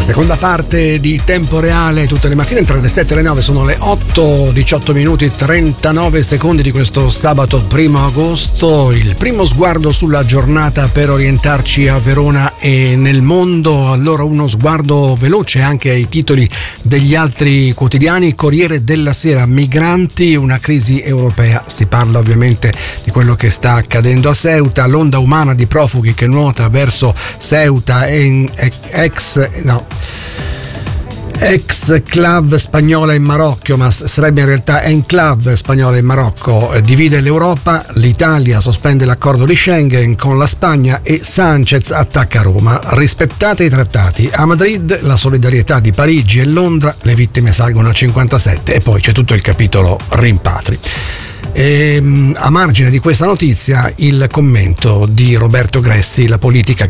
Seconda parte di Tempo Reale tutte le mattine tra le 7 e le 9, sono le 8, 18 minuti 39 secondi di questo sabato 1 agosto. Il primo sguardo sulla giornata per orientarci a Verona e nel mondo. Allora uno sguardo veloce anche ai titoli degli altri quotidiani. Corriere della Sera, migranti, una crisi europea. Si parla ovviamente di quello che sta accadendo a Ceuta, l'onda umana di profughi che nuota verso Ceuta e ex club spagnola in Marocco, ma sarebbe in realtà enclave spagnola in Marocco, divide l'Europa. L'Italia sospende l'accordo di Schengen con la Spagna e Sanchez attacca Roma. Rispettate i trattati. A Madrid la solidarietà di Parigi e Londra, le vittime salgono a 57 e poi c'è tutto il capitolo rimpatri. A margine di questa notizia il commento di Roberto Gressi, la politica